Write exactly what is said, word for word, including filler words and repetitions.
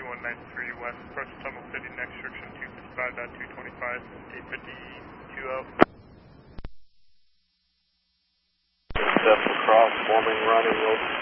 one ninety-three west, approach Tunnel City, next restriction two fifty-five point two twenty-five, eight fifty-two out. Step across, forming running,